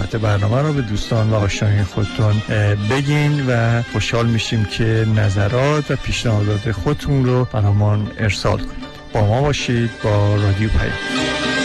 مطلبات برنامه رو به دوستان و آشنایان خودتون بگین و خوشحال میشیم که نظرات و پیشنهادات خودتون رو برامون ارسال کنید. با ما باشید با رادیو پیام.